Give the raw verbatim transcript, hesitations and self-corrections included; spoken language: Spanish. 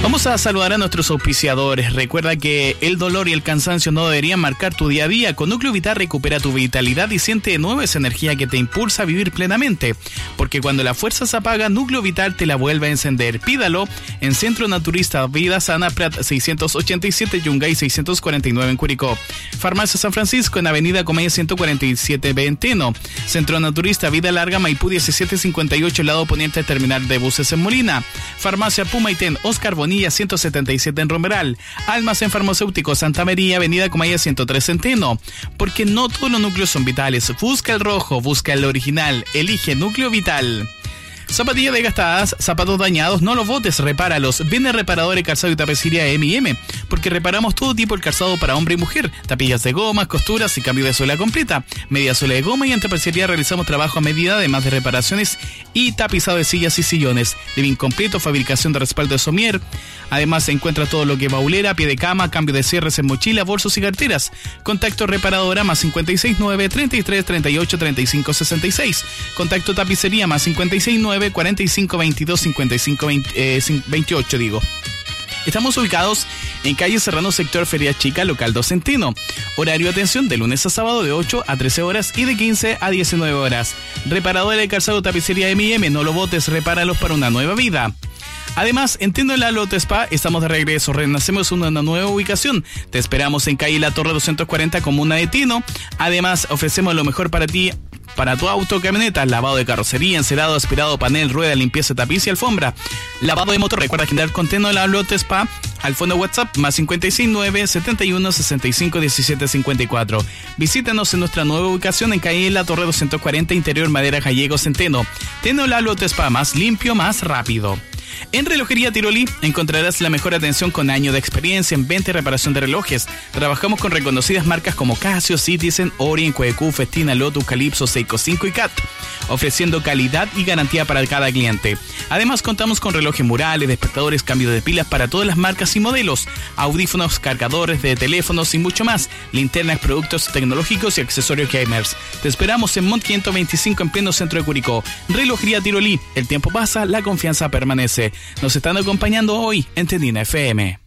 Vamos a saludar a nuestros auspiciadores. Recuerda que el dolor y el cansancio no deberían marcar tu día a día. Con Núcleo Vital recupera tu vitalidad y siente de nuevo esa energía que te impulsa a vivir plenamente. Porque cuando la fuerza se apaga, Núcleo Vital te la vuelve a encender. Pídalo en Centro Naturista Vida Sana Prat seiscientos ochenta y siete, Yungay seiscientos cuarenta y nueve en Curicó. Farmacia San Francisco en Avenida Comedia ciento cuarenta y siete Venteno. Centro Naturista Vida Larga Maipú diecisiete cincuenta y ocho, lado poniente al terminal de buses en Molina. Farmacia Pumaitén Oscar Bonilla ciento setenta y siete en Romeral. Almacén Farmacéutico Santa María, Avenida Comaya ciento tres Centeno. Porque no todos los núcleos son vitales. Busca el rojo, busca el original. Elige Núcleo Vital. Zapatillas desgastadas, zapatos dañados, no los botes, repáralos. Viene Reparadores Calzado y Tapicería eme y eme, porque reparamos todo tipo de calzado para hombre y mujer. Tapillas de gomas, costuras y cambio de suela completa. Media suela de goma, y en tapicería realizamos trabajo a medida, además de reparaciones y tapizado de sillas y sillones. Living completo, fabricación de respaldo de somier. Además se encuentra todo lo que es baulera, pie de cama, cambio de cierres en mochila, bolsos y carteras. Contacto Reparadora más cincuenta y seis nueve, treinta y tres, treinta y ocho, treinta y cinco, sesenta y seis. Contacto Tapicería más cincuenta y seis nueve, cuarenta y cinco, veintidós, cincuenta y cinco, veintiocho, digo. Estamos ubicados en calle Serrano, sector Feria Chica, local dos Centeno. Horario de atención de lunes a sábado de ocho a trece horas y de quince a diecinueve horas. Reparadora de calzado, tapicería eme y eme, no lo botes, repáralos para una nueva vida. Además, en Tienda La Lotte Spa estamos de regreso, renacemos en una nueva ubicación. Te esperamos en calle La Torre doscientos cuarenta, comuna de Tino. Además, ofrecemos lo mejor para ti, para tu auto o camioneta: lavado de carrocería, encerado, aspirado, panel, rueda, limpieza, tapiz y alfombra. Lavado de motor, recuerda agendar con Tienda La Lotte Spa al fondo WhatsApp más cincuenta y seis nueve, setenta y uno, sesenta y cinco, diecisiete cincuenta y cuatro. Visítanos en nuestra nueva ubicación en calle La Torre doscientos cuarenta, interior Madera Gallego Centeno. Tienda La Lotte Spa, más limpio, más rápido. En Relojería Tirolí encontrarás la mejor atención con años de experiencia en venta y reparación de relojes. Trabajamos con reconocidas marcas como Casio, Citizen, Orient, Q Q, Festina, Lotus, Calypso, Seiko cinco y C A T, ofreciendo calidad y garantía para cada cliente. Además, contamos con relojes murales, despertadores, cambio de pilas para todas las marcas y modelos, audífonos, cargadores de teléfonos y mucho más, linternas, productos tecnológicos y accesorios gamers. Te esperamos en Mont quinientos veinticinco, en pleno centro de Curicó. Relojería Tirolí, el tiempo pasa, la confianza permanece. Nos están acompañando hoy en Tendina efe eme.